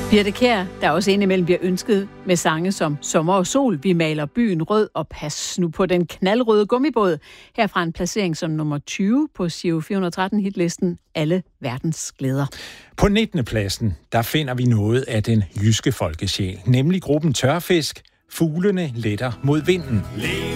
Birthe Kjær, der også indimellem bliver ønsket med sange som Sommer og sol, Vi maler byen rød og Pas nu på den knaldrøde gummibåd. Herfra en placering som nummer 20 på Giro 413 hitlisten Alle verdens glæder. På 19. pladsen, der finder vi noget af den jyske folkesjæl, nemlig gruppen Tørfisk. Fuglene letter mod vinden.